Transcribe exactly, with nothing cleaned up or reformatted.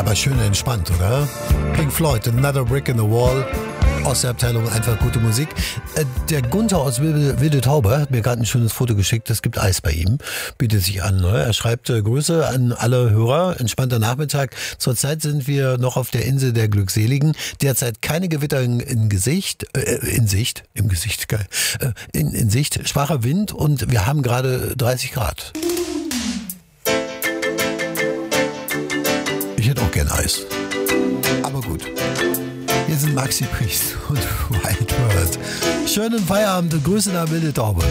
Aber schön entspannt, oder? Pink Floyd, Another Brick in the Wall. Aus der Abteilung einfach gute Musik. Äh, der Gunther aus Wilde, Wilde Taube hat mir gerade ein schönes Foto geschickt. Es gibt Eis bei ihm. Bietet sich an. Ne? Er schreibt äh, Grüße an alle Hörer. Entspannter Nachmittag. Zurzeit sind wir noch auf der Insel der Glückseligen. Derzeit keine Gewitter in, in Gesicht. Äh, in Sicht. Im Gesicht, geil. Äh, in, in Sicht. Schwacher Wind und wir haben gerade dreißig Grad. Ich hätte auch gern Eis. Aber gut. Hier sind Maxi Priest und White Bird. Schönen Feierabend und Grüße nach Wilde Taube.